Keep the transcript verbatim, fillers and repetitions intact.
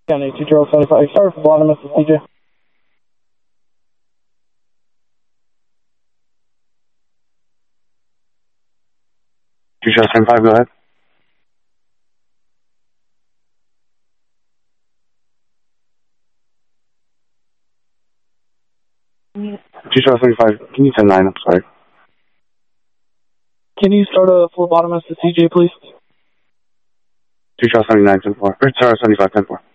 County two zero seven five. Sorry for bottom, Mister C J. two zero seven five, go ahead. two zero seven five, can you ten nine? I'm sorry. Can you start a full bottom, Mister C J, please? two zero seven nine ten four. Or, sorry, seventy five ten four.